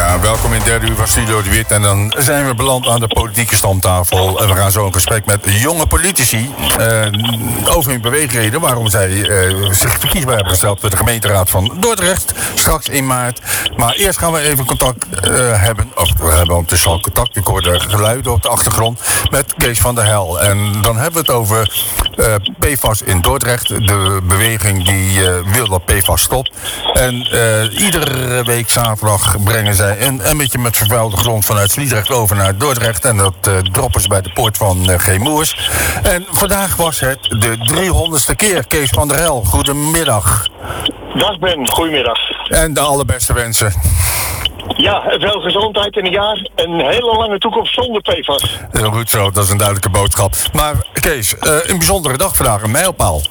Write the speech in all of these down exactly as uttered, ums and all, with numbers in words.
Ja, welkom in derde uur van Studio de Wit. En dan zijn we beland aan de politieke stamtafel. En we gaan zo in gesprek met jonge politici uh, over hun beweegreden. Waarom zij uh, zich verkiesbaar hebben gesteld voor de gemeenteraad van Dordrecht. Straks in maart. Maar eerst gaan we even contact uh, hebben. Of we hebben ondertussen al contact. Ik hoor de geluiden op de achtergrond. Met Kees van der Hel. En dan hebben we het over uh, P F A S in Dordrecht. De beweging die uh, wil dat P F A S stopt. En uh, iedere week zaterdag brengen zij een emmetje met vervuilde grond vanuit Sliedrecht over naar Dordrecht. En dat uh, droppen ze bij de poort van uh, G. Moers. En vandaag was het de driehonderdste keer. Kees van der Hel, goedemiddag. Dag Ben, goedemiddag. En de allerbeste wensen. Ja, veel gezondheid in een jaar. Een hele lange toekomst zonder P F A S. Heel goed zo, dat is een duidelijke boodschap. Maar Kees, uh, een bijzondere dag vandaag, een mijlpaal.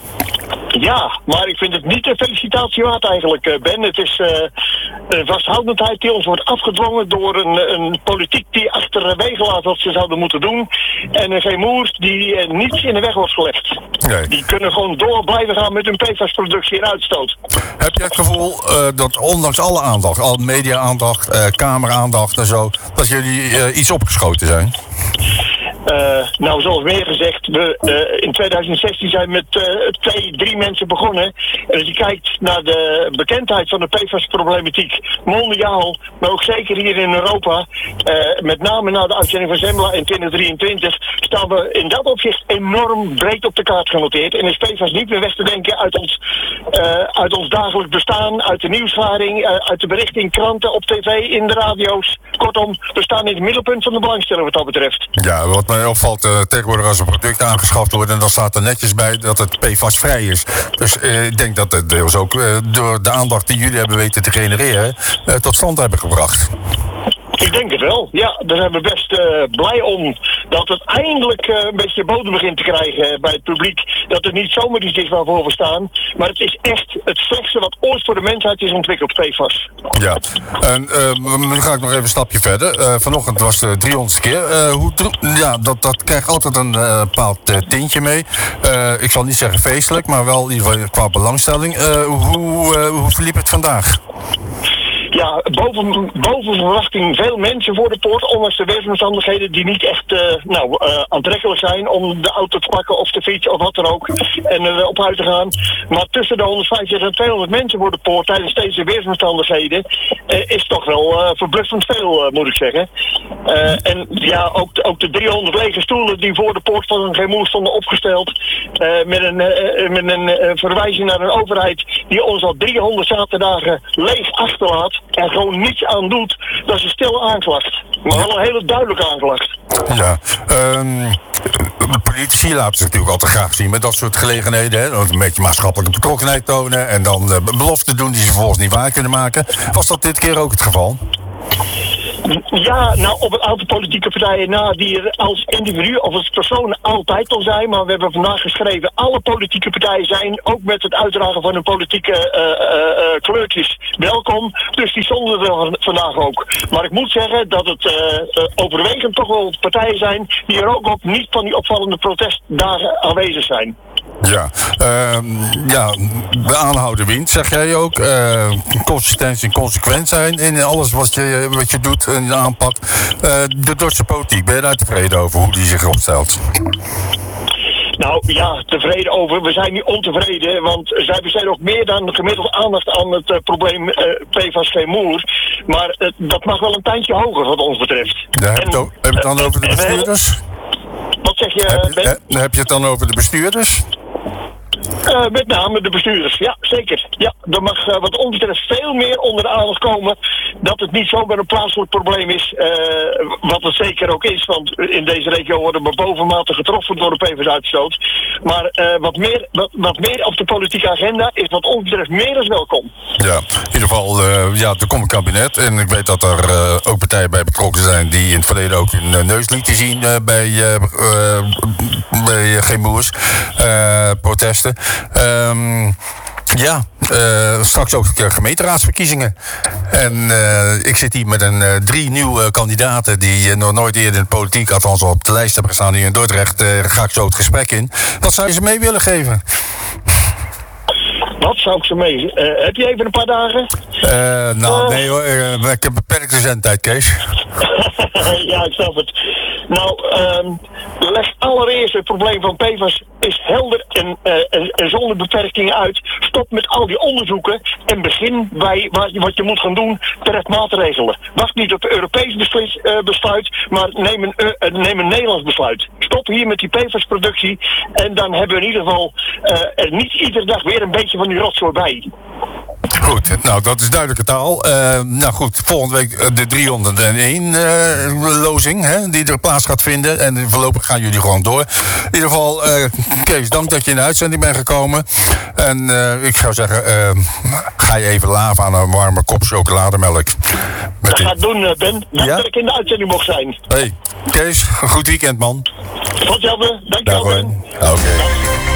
Ja, maar ik vind het niet een felicitatie waard eigenlijk, Ben. Het is uh, een vasthoudendheid die ons wordt afgedwongen door een, een politiek die achterwege laat wat ze zouden moeten doen. En een G. Moers die uh, niets in de weg wordt gelegd. Nee. Die kunnen gewoon door blijven gaan met hun P F A S-productie en uitstoot. Heb je het gevoel uh, dat ondanks alle aandacht, al media-aandacht, uh, camera-aandacht en zo, dat jullie uh, iets opgeschoten zijn? Uh, nou, zoals meer gezegd, we uh, in tweeduizend zestien zijn met uh, twee, drie mensen begonnen. En als je kijkt naar de bekendheid van de P F A S-problematiek, mondiaal, maar ook zeker hier in Europa, uh, met name na de uitzending van Zembla in twintig drieëntwintig, staan we in dat opzicht enorm breed op de kaart genoteerd. En is P F A S niet meer weg te denken uit ons, uh, uit ons dagelijks bestaan, uit de nieuwsvaring, uh, uit de berichten in kranten, op tv, in de radio's. Kortom, we staan in het middelpunt van de belangstelling wat dat betreft. Ja, wat mij opvalt uh, tegenwoordig als een product aangeschaft wordt, en dan staat er netjes bij dat het P F A S-vrij is. Dus uh, ik denk dat het deels ook uh, door de aandacht die jullie hebben weten te genereren uh, tot stand hebben gebracht. Ik denk het wel, ja. Daar zijn we best uh, blij om dat het eindelijk uh, een beetje bodem begint te krijgen uh, bij het publiek. Dat het niet zomaar iets is waarvoor we staan. Maar het is echt het slechtste wat ooit voor de mensheid is ontwikkeld, P F A S. Ja, en uh, nu ga ik nog even een stapje verder. Uh, vanochtend was de driehonderdste keer. Uh, hoe, ja, dat, dat krijgt altijd een uh, bepaald uh, tintje mee. Uh, ik zal niet zeggen feestelijk, maar wel in ieder geval qua belangstelling. Uh, hoe, uh, hoe verliep het vandaag? Ja, boven, boven verwachting veel mensen voor de poort, ondanks de weersomstandigheden die niet echt uh, nou, uh, aantrekkelijk zijn om de auto te pakken of de fiets of wat dan ook en uh, op uit te gaan. Maar tussen de honderdvijftig en tweehonderd mensen voor de poort tijdens deze weersomstandigheden uh, is toch wel uh, verbluffend veel, uh, moet ik zeggen. Uh, en ja, ook de, ook de driehonderd lege stoelen die voor de poort van G. Moers stonden opgesteld uh, met een, uh, met een uh, verwijzing naar een overheid die ons al driehonderd zaterdagen leeg achterlaat en gewoon niets aan doet, dat is een stille aanklacht. Maar wel een hele duidelijke aanklacht. Ja, um, politici laten zich natuurlijk altijd graag zien met dat soort gelegenheden. Hè? Een beetje maatschappelijke betrokkenheid tonen en dan uh, beloften doen die ze vervolgens niet waar kunnen maken. Was dat dit keer ook het geval? Ja, nou op een aantal politieke partijen na die er als individu of als persoon altijd al zijn. Maar we hebben vandaag geschreven, alle politieke partijen zijn, ook met het uitdragen van hun politieke uh, uh, uh, kleurtjes, welkom. Dus die stonden er vandaag ook. Maar ik moet zeggen dat het uh, uh, overwegend toch wel partijen zijn die er ook op niet van die opvallende protestdagen aanwezig zijn. Ja, uh, ja, de aanhouden wint, zeg jij ook. Uh, consistentie en consequent zijn in alles wat je, wat je doet en aanpakt. Uh, de Dordtse politiek, ben je daar tevreden over hoe die zich opstelt? Nou ja, tevreden over. We zijn niet ontevreden, want zij besteden ook meer dan gemiddeld aandacht aan het uh, probleem uh, P F A S G. Moers. Maar uh, dat mag wel een tandje hoger wat ons betreft. Ja, heb, je het, heb je het dan uh, over de bestuurders? Wat zeg je, heb je, Ben? he, heb je het dan over de bestuurders? Uh, met name de bestuurders, ja, zeker. Ja, er mag uh, wat ons betreft veel meer onder de aandacht komen dat het niet zomaar een plaatselijk probleem is, uh, wat het zeker ook is, want in deze regio worden we bovenmate getroffen door de P F A S-uitstoot. Maar uh, wat, meer, wat, wat meer op de politieke agenda is wat ons betreft meer dan welkom. Ja, in ieder geval, uh, ja, er komt een kabinet en ik weet dat er uh, ook partijen bij betrokken zijn die in het verleden ook hun uh, neus lieten zien uh, bij, uh, uh, bij G. Moers, uh, protesten. Um, ja, uh, straks ook uh, gemeenteraadsverkiezingen. En uh, ik zit hier met een uh, drie nieuwe kandidaten die uh, nog nooit eerder in de politiek, althans op de lijst hebben gestaan hier in Dordrecht. Uh, ga ik zo het gesprek in. Wat zou je ze mee willen geven? Wat zou ik ze mee? Uh, heb je even een paar dagen? Uh, nou, uh, nee hoor. Uh, ik heb beperkte zendtijd, Kees. Ja, ik snap het. Nou, um, leg allereerst het probleem van P F A S is helder en, uh, en, en zonder beperkingen uit. Stop met al die onderzoeken en begin bij wat je, wat je moet gaan doen. Tref maatregelen. Wacht niet op Europees beslis, uh, besluit, maar neem een, uh, neem een Nederlands besluit. Stop hier met die P F A S-productie en dan hebben we in ieder geval uh, er niet iedere dag weer een beetje van die rotzooi bij. Goed, nou dat is duidelijke taal. Uh, nou goed, volgende week de driehonderdéén uh, lozing hè, die er plaats gaat vinden. En voorlopig gaan jullie gewoon door. In ieder geval, uh, Kees, dank dat je in de uitzending bent gekomen. En uh, ik zou zeggen, uh, ga je even laven aan een warme kop chocolademelk. Dat die... ga ik doen, Ben. Dank ja? dat ik in de uitzending mocht zijn. Hey, Kees, een goed weekend, man. Tot zelfde. Dank je wel, Ben. Oké. Okay.